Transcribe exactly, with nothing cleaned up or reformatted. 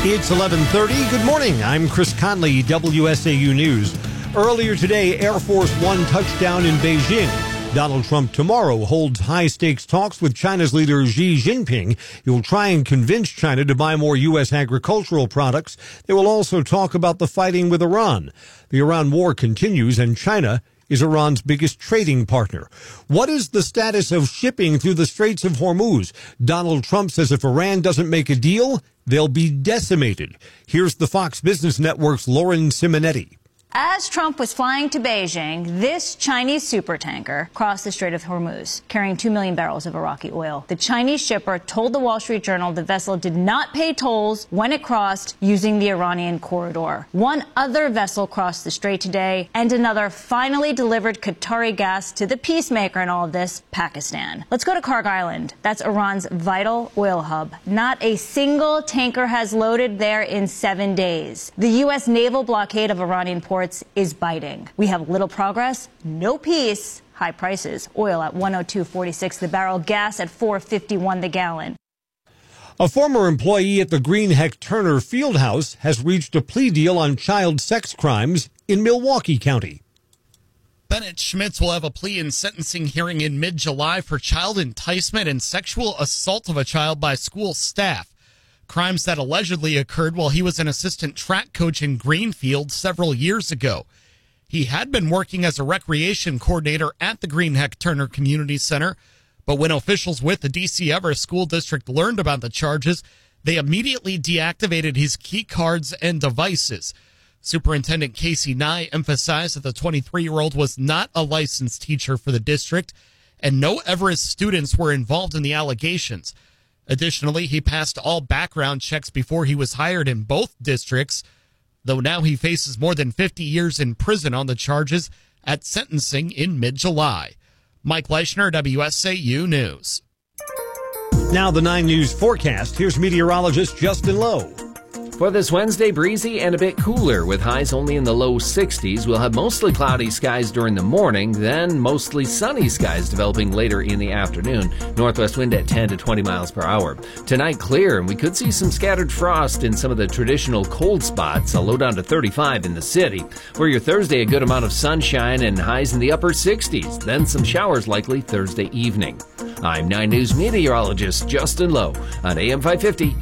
It's eleven thirty. Good morning. I'm Chris Conley, W S A U News. Earlier today, Air Force One touchdown in Beijing. Donald Trump tomorrow holds high-stakes talks with China's leader Xi Jinping. He will try and convince China to buy more U S agricultural products. They will also talk about the fighting with Iran. The Iran war continues, and China is Iran's biggest trading partner. What is the status of shipping through the Straits of Hormuz? Donald Trump says if Iran doesn't make a deal, they'll be decimated. Here's the Fox Business Network's Lauren Simonetti. As Trump was flying to Beijing, this Chinese supertanker crossed the Strait of Hormuz, carrying two million barrels of Iraqi oil. The Chinese shipper told the Wall Street Journal the vessel did not pay tolls when it crossed using the Iranian corridor. One other vessel crossed the strait today, and another finally delivered Qatari gas to the peacemaker in all of this, Pakistan. Let's go to Kharg Island. That's Iran's vital oil hub. Not a single tanker has loaded there in seven days. The U S naval blockade of Iranian ports is biting. We have little progress, no peace, high prices. Oil at one oh two forty-six the barrel, gas at four fifty-one the gallon. A former employee at the Greenheck Turner Fieldhouse has reached a plea deal on child sex crimes in Milwaukee County. Bennett Schmitz will have a plea and sentencing hearing in mid-July for child enticement and sexual assault of a child by school staff. Crimes that allegedly occurred while he was an assistant track coach in Greenfield several years ago. He had been working as a recreation coordinator at the Greenheck Turner Community Center, but when officials with the D C Everest School District learned about the charges, they immediately deactivated his key cards and devices. Superintendent Casey Nye emphasized that the twenty-three-year-old was not a licensed teacher for the district, and no Everest students were involved in the allegations. Additionally, he passed all background checks before he was hired in both districts, though now he faces more than fifty years in prison on the charges at sentencing in mid-July. Mike Leischner, W S A U News. Now the nine News forecast. Here's meteorologist Justin Lowe. For this Wednesday, breezy and a bit cooler with highs only in the low sixties. We'll have mostly cloudy skies during the morning, then mostly sunny skies developing later in the afternoon. Northwest wind at ten to twenty miles per hour. Tonight, clear, and we could see some scattered frost in some of the traditional cold spots, a low down to thirty-five in the city. For your Thursday, a good amount of sunshine and highs in the upper sixties. Then some showers likely Thursday evening. I'm nine News meteorologist Justin Lowe on A M five fifty.